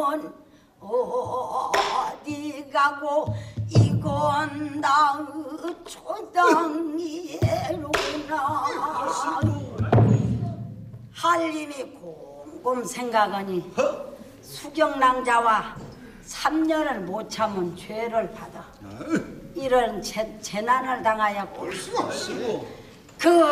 어디 가고 이건 나의 초당이로나. 한림이 곰곰 생각하니 수경낭자와 3년을 못 참은 죄를 받아 이런 재난을 당하였고 볼 수가 없어. 그